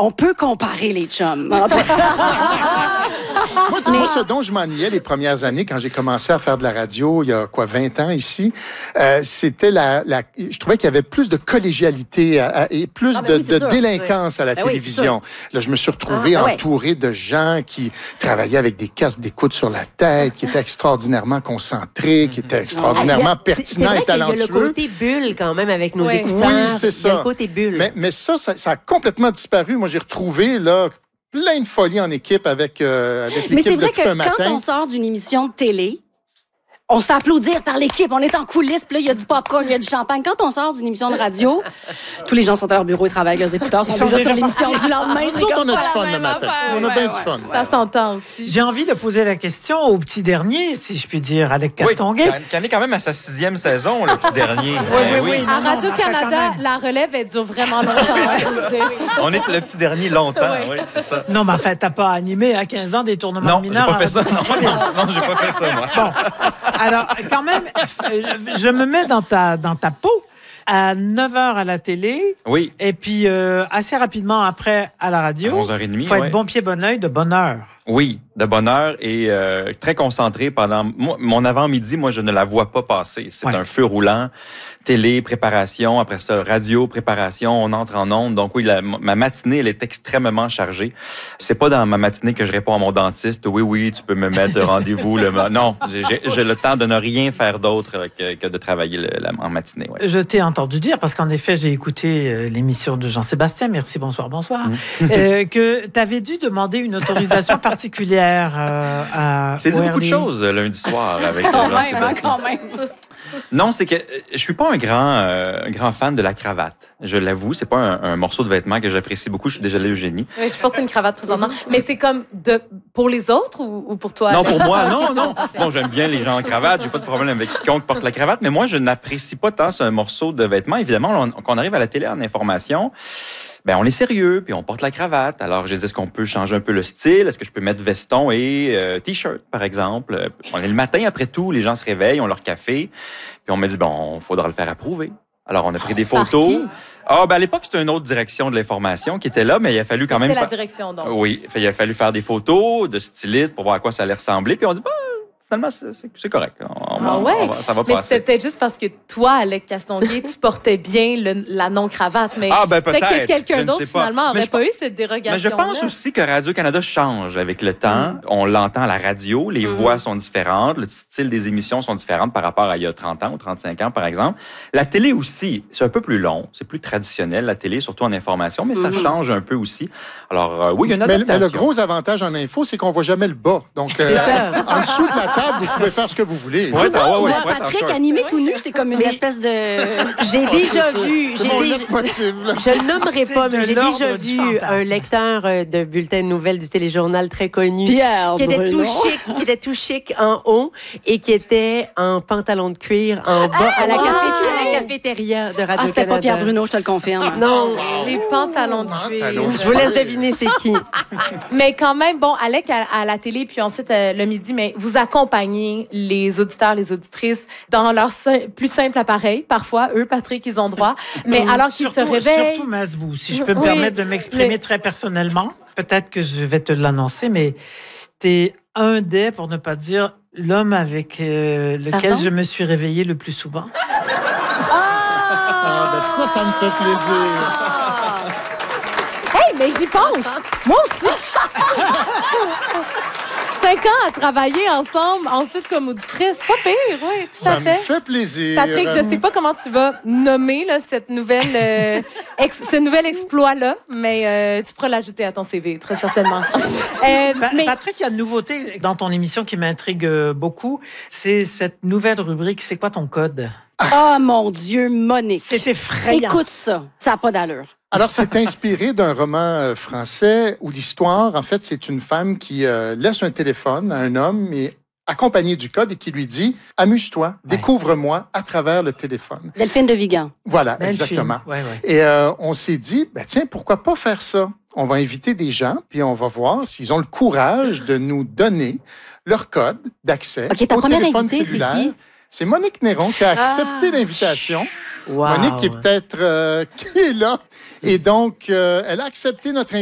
on peut comparer les chums. Moi, ce dont je m'ennuyais les premières années, quand j'ai commencé à faire de la radio, il y a 20 ans ici, c'était je trouvais qu'il y avait plus de collégialité et plus de délinquance à la télévision. Là, je me suis retrouvé entouré de gens qui travaillaient avec des casques d'écoute sur la tête, qui étaient extraordinairement concentrés, qui étaient extraordinairement pertinents et talentueux. Il y a le côté bulle quand même avec nos écouteurs. Oui, c'est ça. Il y a le côté bulle. Mais ça a complètement disparu. Moi, j'ai retrouvé là plein de folie en équipe avec l'équipe de tout un matin. Mais c'est vrai que quand on sort d'une émission de télé, on se fait applaudir par l'équipe, on est en coulisses, puis là, il y a du popcorn, il y a du champagne. Quand on sort d'une émission de radio, tous les gens sont à leur bureau et travaillent avec leurs écouteurs, sont déjà sur l'émission du lendemain. Nous autres, on a du fun le matin. On a bien du fun. Ça s'entend aussi. J'ai envie de poser la question au petit dernier, si je puis dire, Alec Castonguay. Qui en est quand même à sa 6e saison, le petit dernier. Oui. À Radio-Canada, la relève, elle dure vraiment longtemps. On est le petit dernier longtemps, oui, c'est ça. Non, mais en fait, t'as pas animé à 15 ans des tournements mineurs. Non, j'ai pas fait ça. Non, j'ai pas fait ça, moi. Bon, alors, quand même, je me mets dans ta peau. À 9h à la télé. Oui. Et puis, assez rapidement après, à la radio. À 11h30. Il faut être bon pied, bon oeil, de bonne heure. Oui, de bonne heure et très concentré pendant... Mon avant-midi, moi, je ne la vois pas passer. C'est un feu roulant. Télé, préparation. Après ça, radio, préparation. On entre en ondes. Donc oui, ma matinée, elle est extrêmement chargée. C'est pas dans ma matinée que je réponds à mon dentiste. Oui, tu peux me mettre de rendez-vous. Non, j'ai le temps de ne rien faire d'autre que de travailler en matinée. Ouais. Je t'ai entendu dire, parce qu'en effet, j'ai écouté l'émission de Jean-Sébastien, merci, bonsoir, que tu avais dû demander une autorisation particulière à C'est dit beaucoup de choses lundi soir avec Jean-Sébastien. Quand même. Non, c'est que je suis pas un grand fan de la cravate. Je l'avoue, c'est pas un morceau de vêtement que j'apprécie beaucoup. Je suis déjà allé Eugénie. Oui, je porte une cravate présentement. Mais c'est comme pour les autres ou pour toi? Non, pour moi, non. Bon, j'aime bien les gens en cravate. J'ai pas de problème avec quiconque porte la cravate. Mais moi, je n'apprécie pas tant ce morceau de vêtement. Évidemment, quand on arrive à la télé en information, on est sérieux, puis on porte la cravate. Alors, je dis, est-ce qu'on peut changer un peu le style? Est-ce que je peux mettre veston et T-shirt, par exemple? On est le matin, après tout, les gens se réveillent, ont leur café. Puis on m'a dit, il faudra le faire approuver. Alors, on a pris des photos. À l'époque, c'était une autre direction de l'information qui était là, mais il a fallu quand même... C'était la direction, donc. Oui, il a fallu faire des photos de stylistes pour voir à quoi ça allait ressembler. Puis on dit, finalement, c'est correct. Ça va passer. Mais c'était peut-être juste parce que toi, Alec Castonguay, tu portais bien la non-cravate. Mais peut-être que quelqu'un d'autre, finalement, n'aurait pas eu cette dérogation. Mais je pense aussi que Radio-Canada change avec le temps. On l'entend à la radio, les voix sont différentes, le style des émissions sont différentes par rapport à il y a 30 ans ou 35 ans, par exemple. La télé aussi, c'est un peu plus long, c'est plus traditionnel, la télé, surtout en information, mais ça change un peu aussi. Alors, oui, il y a une adaptation. Mais le gros avantage en info, c'est qu'on voit jamais le bas. Donc, en dessous de la table, vous pouvez faire ce que vous voulez. Patrick animé tout nu, c'est comme une espèce de... J'ai déjà vu... Je le nommerai pas, mais j'ai déjà vu un lecteur de bulletin de nouvelles du téléjournal très connu qui était tout chic en haut et qui était en pantalon de cuir en bas à la cafétéria de Radio-Canada. C'était pas Pierre Bruno, je te le confirme. Non, les pantalons de cuir. Je vous laisse deviner c'est qui. Mais quand même, Alec à la télé, puis ensuite le midi, mais vous accompagnez les auditeurs, les auditrices dans leur plus simple appareil. Parfois, eux, Patrick, ils ont droit. Mais alors qu'ils se réveillent... Surtout Masbou, si je peux me permettre de m'exprimer très personnellement, peut-être que je vais te l'annoncer, mais t'es un des, pour ne pas dire, l'homme avec lequel je me suis réveillée le plus souvent. Ça me fait plaisir. Hey, mais j'y pense. Moi aussi. 5 ans à travailler ensemble, ensuite comme auditrice. Pas pire, oui, tout à fait. Ça me fait plaisir. Patrick, je sais pas comment tu vas nommer cette nouvelle, ce nouvel exploit-là, mais tu pourras l'ajouter à ton CV, très certainement. Mais Patrick, il y a une nouveauté dans ton émission qui m'intrigue beaucoup. C'est cette nouvelle rubrique « C'est quoi ton code ?» Oh mon Dieu, Monique. C'est effrayant. Écoute ça, ça n'a pas d'allure. Alors, c'est inspiré d'un roman français où l'histoire, en fait, c'est une femme qui laisse un téléphone à un homme et accompagné du code et qui lui dit « Amuse-toi, découvre-moi à travers le téléphone. » Delphine de Vigan. Voilà, exactement. Et on s'est dit, tiens, pourquoi pas faire ça? On va inviter des gens, puis on va voir s'ils ont le courage de nous donner leur code d'accès au téléphone cellulaire. C'est qui? C'est Monique Néron qui a accepté l'invitation. Wow. Monique qui est peut-être qui est là. Et donc, elle a accepté notre invitation.